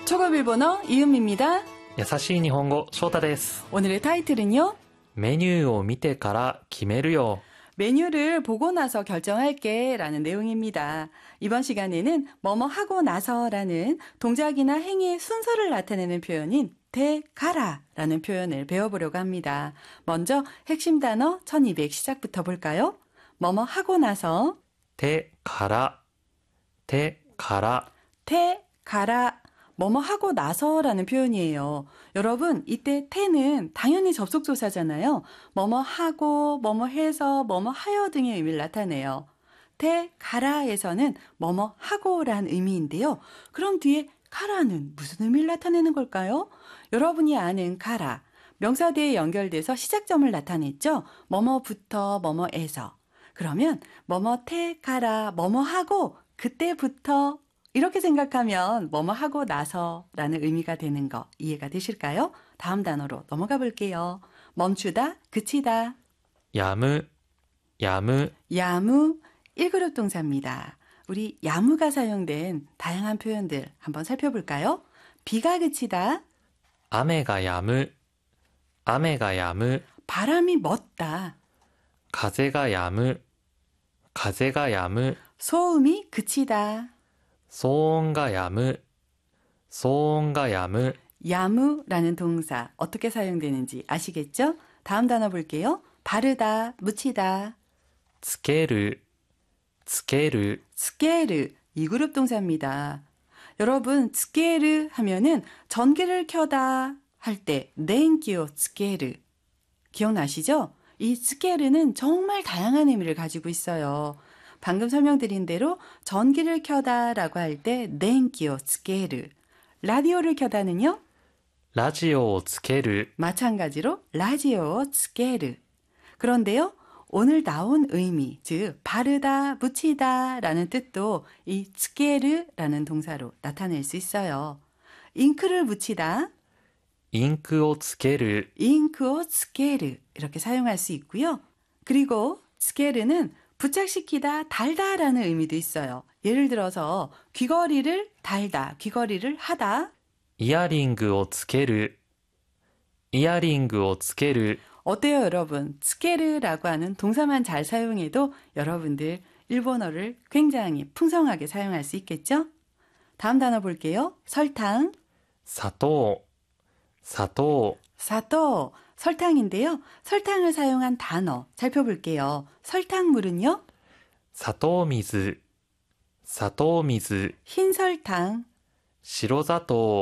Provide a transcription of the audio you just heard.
초급 일본어 이은미입니다. 優しい日本語、翔太です。 오늘의 타이틀은요. メニューを見てから決めるよ. 메뉴를 보고 나서 결정할게 라는 내용입니다. 이번 시간에는 뭐뭐 하고 나서라는 동작이나 행위의 순서를 나타내는 표현인 대 가라 라는 표현을 배워보려고 합니다. 먼저 핵심 단어 1200 시작부터 볼까요? 뭐뭐 하고 나서 手から手から 대 가라 뭐뭐 하고 나서라는 표현이에요. 여러분, 이때 태는 당연히 접속조사잖아요. 뭐뭐 하고, 뭐뭐 해서, 뭐뭐 하여 등의 의미를 나타내요. 대 가라에서는 뭐뭐 하고란 의미인데요. 그럼 뒤에 가라는 무슨 의미를 나타내는 걸까요? 여러분이 아는 가라, 명사대에 연결돼서 시작점을 나타냈죠. 뭐뭐부터 뭐뭐에서. 그러면 뭐뭐 태가라, 뭐뭐 하고 그때부터 이렇게 생각하면 뭐뭐 하고 나서라는 의미가 되는 거 이해가 되실까요? 다음 단어로 넘어가 볼게요. 멈추다, 그치다. やむ 야무 1그룹 동사입니다. 우리 야무가 사용된 다양한 표현들 한번 살펴볼까요? 비가 그치다, 雨が止む 바람이 멎다, 風が止む 소음이 그치다. 騒音が止む 야무라는 동사 어떻게 사용되는지 아시겠죠? 다음 단어 볼게요. 바르다, 묻히다. つける 스케르 2그룹 동사입니다. 여러분, 스케르 하면은 전기를 켜다 할 때 렌기요 스케르 기억나시죠? 이 스케르는 정말 다양한 의미를 가지고 있어요. 방금 설명드린 대로 전기를 켜다라고 할 때 렌기요 스케르, 라디오를 켜다는요? ラジオをつける 마찬가지로 라디오 스케르. 그런데요, 오늘 나온 의미, 즉 바르다, 묻히다라는 뜻도 이 스케르라는 동사로 나타낼 수 있어요. 잉크를 묻히다, インクをつける 잉크오 스케르 이렇게 사용할 수 있고요. 그리고 스케르는 부착시키다, 달다라는 의미도 있어요. 예를 들어서 귀걸이를 달다, 귀걸이를 하다. イヤリングをつける 어때요, 여러분? 스케르라고 하는 동사만 잘 사용해도 여러분들 일본어를 굉장히 풍성하게 사용할 수 있겠죠? 다음 단어 볼게요. 설탕, 砂糖 사또, 설탕인데요. 설탕을 사용한 단어 살펴볼게요. 설탕물은요? 砂糖水 흰 설탕, 白砂糖